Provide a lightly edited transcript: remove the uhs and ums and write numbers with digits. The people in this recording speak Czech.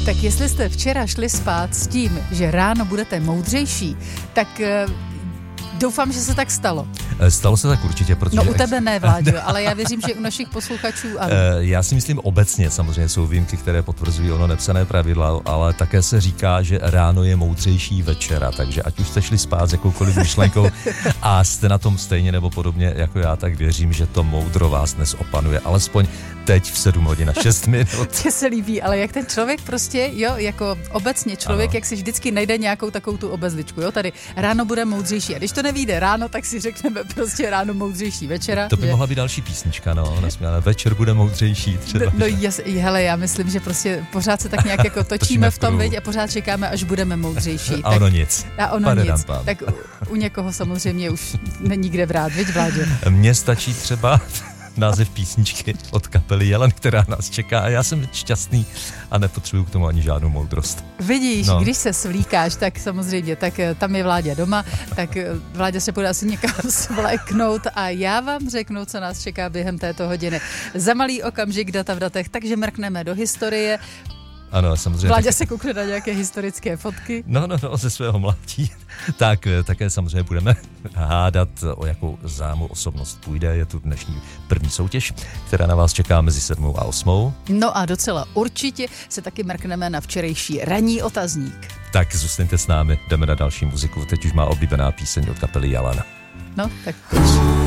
Tak jestli jste včera šli spát s tím, že ráno budete moudřejší, tak doufám, že se tak stalo. Stalo se tak určitě, protože... No u tebe ne, Vláďo, ale já věřím, že u našich posluchačů ano. Já si myslím obecně, samozřejmě jsou výjimky, které potvrzují ono nepsané pravidla, ale také se říká, že ráno je moudřejší večera, takže ať už jste šli spát s jakoukoliv myšlenkou a jste na tom stejně nebo podobně jako já, tak věřím, že to moudro vás dnes opanuje, alespoň teď v 7 hodin a 6 minut. Mně se líbí, ale jak ten člověk prostě, jo, jako obecně člověk, jak si vždycky najde nějakou takovou tu obezličku, jo, tady ráno bude moudřejší a když to nevyjde ráno, tak si řekneme prostě ráno moudřejší večera. To by mohla být další písnička, no, nesměle, večer bude moudřejší třeba. No hele, já myslím, že prostě pořád se tak nějak jako točíme v tom, viď, a pořád čekáme, až budeme moudřejší. A ono nic. A ono nic. Tak u někoho samozřejmě už není kde brát, viď, Vláďo? Mně stačí třeba název písničky od kapely Jelen, která nás čeká a já jsem šťastný a nepotřebuju k tomu ani žádnou moudrost. Vidíš, když se svlíkáš, tak samozřejmě, tak tam je Vláďa doma, tak Vláďa se bude asi někam svléknout a já vám řeknu, co nás čeká během této hodiny. Za malý okamžik data v datech, takže mrkneme do historie. Ano, samozřejmě. Vláďa se koukne na nějaké historické fotky. No, ze svého mládí. Tak také samozřejmě budeme hádat, o jakou známou osobnost půjde. Je tu dnešní první soutěž, která na vás čeká mezi 7 a 8. No a docela určitě se taky mrkneme na včerejší ranní otazník. Tak zůstaňte s námi, jdeme na další muziku. Teď už má oblíbená píseň od kapely Jalana. No, tak pojď.